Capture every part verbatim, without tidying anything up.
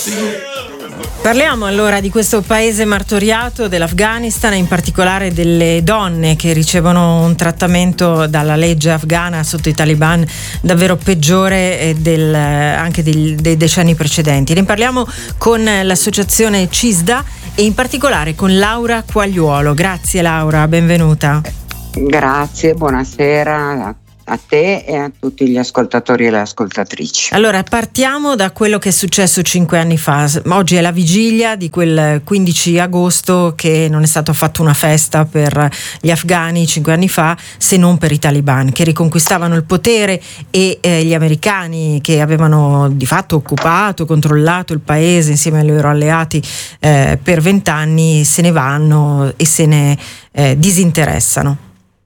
Parliamo allora di questo paese martoriato dell'Afghanistan e in particolare delle donne che ricevono un trattamento dalla legge afghana sotto i taliban davvero peggiore del, anche dei, dei decenni precedenti. Ne parliamo con l'associazione CISDA e in particolare con Laura Quagliuolo. Grazie Laura, benvenuta. Grazie, buonasera a te e a tutti gli ascoltatori e le ascoltatrici. Allora, partiamo da quello che è successo cinque anni fa. Oggi è la vigilia di quel quindici agosto che non è stato affatto una festa per gli afghani cinque anni fa, se non per i taliban che riconquistavano il potere e eh, gli americani che avevano di fatto occupato, controllato il paese insieme ai loro alleati eh, per vent'anni se ne vanno e se ne eh, disinteressano.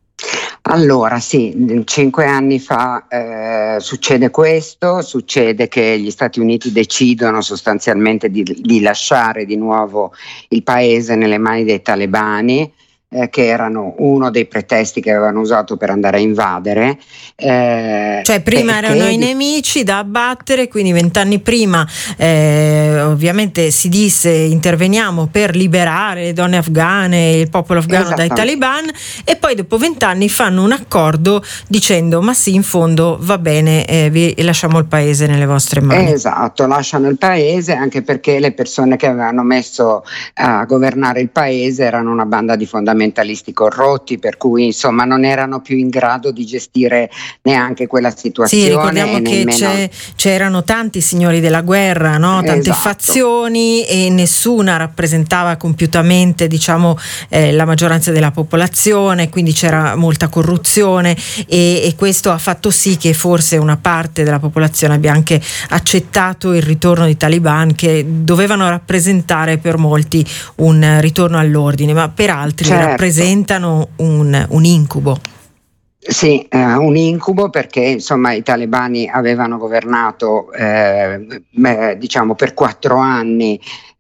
Allora sì, cinque anni fa eh, succede questo, succede che gli Stati Uniti decidono sostanzialmente di, di lasciare di nuovo il paese nelle mani dei talebani, eh, che erano uno dei pretesti che avevano usato per andare a invadere. Eh, cioè prima erano i nemici da abbattere, quindi vent'anni prima eh, ovviamente si disse interveniamo per liberare le donne afghane e il popolo afghano dai taliban, e poi dopo vent'anni fanno un accordo dicendo ma sì, in fondo va bene, eh, vi lasciamo il paese nelle vostre mani. Esatto, lasciano il paese, anche perché le persone che avevano messo a governare il paese erano una banda di fondamentalisti corrotti, per cui insomma non erano più in grado di gestire neanche quella situazione. Sì, ricordiamo che nemmeno... c'è, c'erano tanti signori della guerra, no? Tante esatto. fazioni e nessuna rappresentava compiutamente, diciamo, eh, la maggioranza della popolazione, quindi c'era molta corruzione e, e questo ha fatto sì che forse una parte della popolazione abbia anche accettato il ritorno dei talibani, che dovevano rappresentare per molti un ritorno all'ordine, ma per altri certo. rappresentano un, un incubo. Sì, eh, un incubo, perché insomma i talebani avevano governato eh, eh, diciamo per quattro anni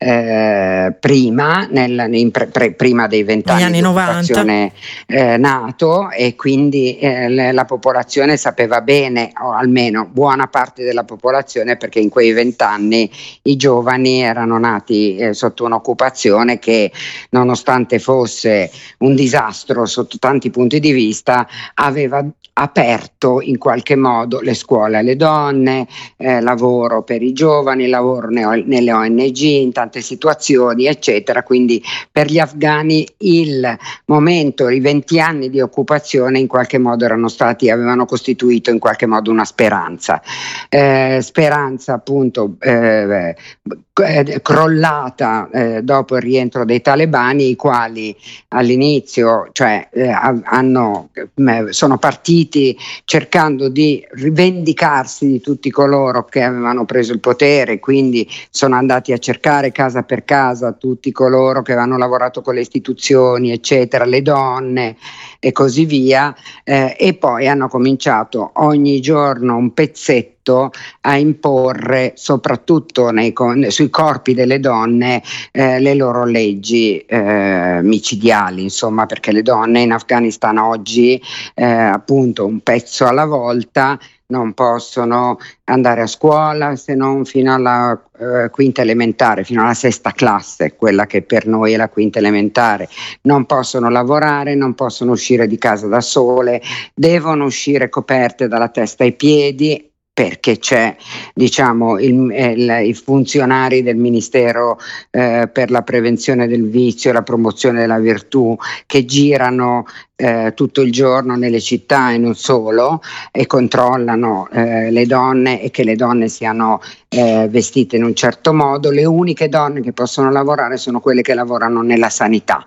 eh, prima, nel, in pre, pre, prima dei vent'anni di occupazione eh, NATO, e quindi eh, le, la popolazione sapeva bene, o almeno buona parte della popolazione, perché in quei vent'anni i giovani erano nati eh, sotto un'occupazione che, nonostante fosse un disastro sotto tanti punti di vista, aveva aperto in qualche modo le scuole alle donne, eh, lavoro per i giovani, lavoro ne- nelle O N G in tante situazioni eccetera. Quindi per gli afghani il momento, i venti anni di occupazione in qualche modo erano stati, avevano costituito in qualche modo una speranza, eh, speranza appunto eh, eh, crollata eh, dopo il rientro dei talebani, i quali all'inizio cioè eh, hanno eh, sono partiti cercando di rivendicarsi di tutti coloro che avevano preso il potere, quindi sono andati a cercare casa per casa tutti coloro che avevano lavorato con le istituzioni eccetera, le donne e così via, eh, e poi hanno cominciato ogni giorno un pezzetto a imporre soprattutto nei, sui corpi delle donne eh, le loro leggi eh, micidiali, insomma, perché le donne in Afghanistan oggi eh, appunto un pezzo alla volta non possono andare a scuola se non fino alla eh, quinta elementare, fino alla sesta classe, quella che per noi è la quinta elementare, non possono lavorare, non possono uscire di casa da sole, devono uscire coperte dalla testa ai piedi, perché c'è, diciamo, il, il, i funzionari del Ministero eh, per la prevenzione del vizio e la promozione della virtù che girano eh, tutto il giorno nelle città e non solo, e controllano eh, le donne e che le donne siano eh, vestite in un certo modo. Le uniche donne che possono lavorare sono quelle che lavorano nella sanità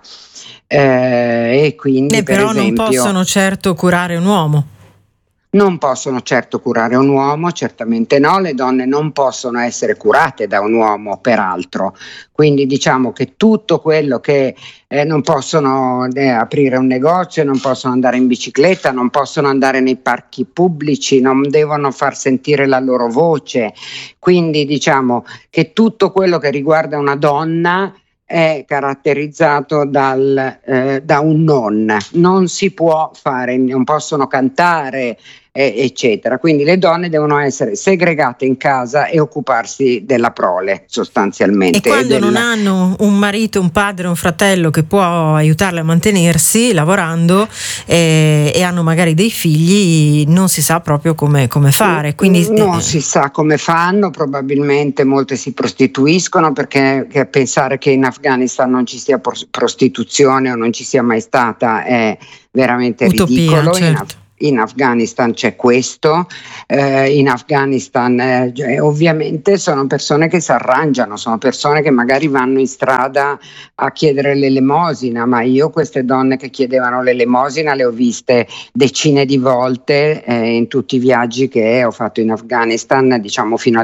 eh, e quindi eh, per però esempio, non possono certo curare un uomo. Non possono certo curare un uomo, certamente no, le donne non possono essere curate da un uomo peraltro, quindi diciamo che tutto quello che eh, non possono eh, aprire un negozio, non possono andare in bicicletta, non possono andare nei parchi pubblici, non devono far sentire la loro voce, quindi diciamo che tutto quello che riguarda una donna è caratterizzato dal, eh, da un non, non si può fare, non possono cantare eh, eccetera. Quindi le donne devono essere segregate in casa e occuparsi della prole sostanzialmente. E quando e del... non hanno un marito, un padre, un fratello che può aiutarle a mantenersi lavorando eh, e hanno magari dei figli, non si sa proprio come, come fare. Quindi, non eh, si sa come fanno, probabilmente molte si prostituiscono, perché che pensare che in Afghanistan non ci sia prostituzione o non ci sia mai stata è veramente utopia, ridicolo. certo. In Af- In Afghanistan c'è questo, eh, in Afghanistan eh, ovviamente sono persone che si arrangiano, sono persone che magari vanno in strada a chiedere l'elemosina, ma io queste donne che chiedevano l'elemosina le ho viste decine di volte eh, in tutti i viaggi che ho fatto in Afghanistan, diciamo fino al